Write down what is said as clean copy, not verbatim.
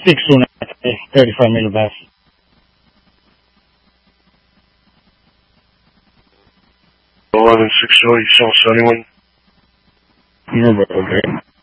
6 35 millibass. 11-6 South 71. You're okay.